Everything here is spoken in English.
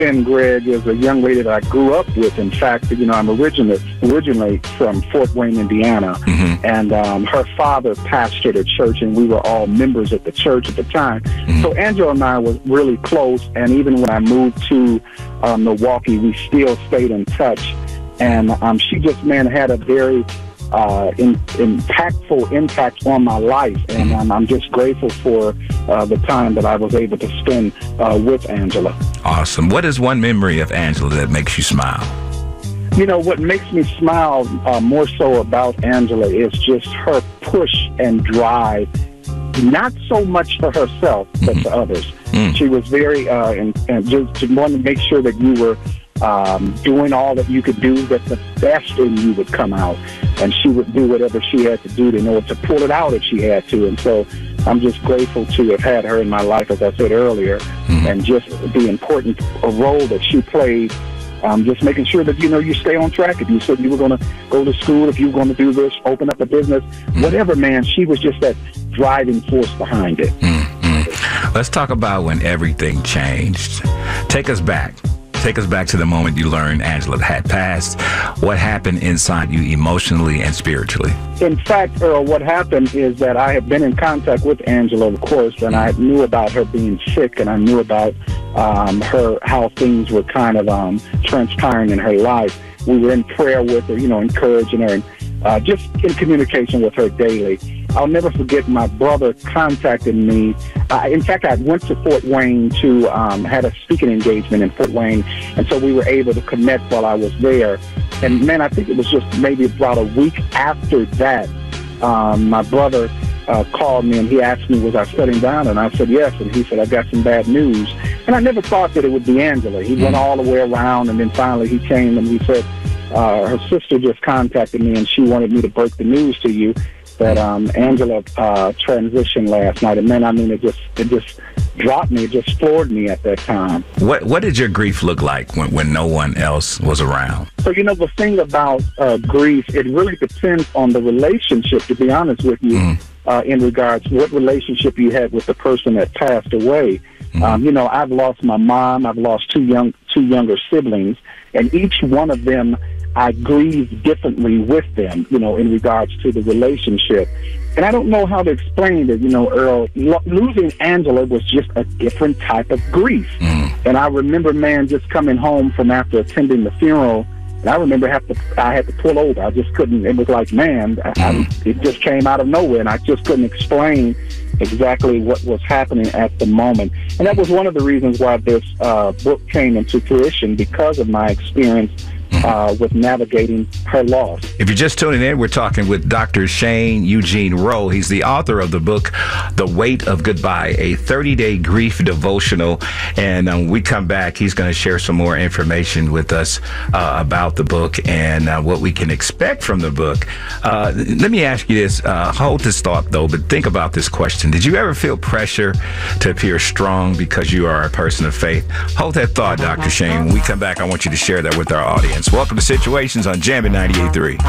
And Greg is a young lady that I grew up with. In fact, I'm originally from Fort Wayne, Indiana, and her father pastored a church, and we were all members at the church at the time. So Angela and I were really close, and even when I moved to Milwaukee, we still stayed in touch. And she just, had a very impactful impact on my life, and I'm just grateful for the time that I was able to spend with Angela. Awesome. What is one memory of Angela that makes you smile? What makes me smile more so about Angela is just her push and drive, not so much for herself, but for others. She was very, and just wanted to make sure that you were doing all that you could do, that the best in you would come out, and she would do whatever she had to do in order to pull it out if she had to. And so I'm just grateful to have had her in my life, as I said earlier, and just the important role that she played, just making sure that, you stay on track. If you said you were going to go to school, if you were going to do this, open up a business, whatever, man, she was just that driving force behind it. Let's talk about when everything changed. Take us back. Take us back to the moment you learned Angela had passed. What happened inside you emotionally and spiritually? In fact, Earl, what happened is that I had been in contact with Angela, of course, and I knew about her being sick, and I knew about how things were kind of transpiring in her life. We were in prayer with her, encouraging her, and just in communication with her daily. I'll never forget my brother contacted me. In fact, I went to Fort Wayne to had a speaking engagement in Fort Wayne, and so we were able to connect while I was there. And, man, I think it was just maybe about a week after that, my brother called me, and he asked me, was I shutting down? And I said, yes. And he said, I got some bad news. And I never thought that it would be Angela. He went all the way around, and then finally he came, and he said, her sister just contacted me, and she wanted me to break the news to you that Angela transitioned last night. And man, it just dropped me, it just floored me at that time. What did your grief look like when no one else was around? So, the thing about grief, it really depends on the relationship, to be honest with you, in regards to what relationship you had with the person that passed away. I've lost my mom, I've lost two younger siblings, and each one of them I grieve differently with them, in regards to the relationship. And I don't know how to explain it, Earl. Losing Angela was just a different type of grief. And I remember, man, just coming home from after attending the funeral, and I remember I had to pull over. I just couldn't. It was like, man, it just came out of nowhere, and I just couldn't explain exactly what was happening at the moment. And that was one of the reasons why this book came into fruition, because of my experience with navigating her loss. If you're just tuning in, we're talking with Dr. Shane Eugene Rowe. He's the author of the book, The Weight of Goodbye, a 30-day grief devotional. And when we come back, he's going to share some more information with us about the book and what we can expect from the book. Let me ask you this. Hold this thought, though, but think about this question. Did you ever feel pressure to appear strong because you are a person of faith? Hold that thought, Dr. Shane. When we come back, I want you to share that with our audience. Welcome to Situations on Jammin' 98.3.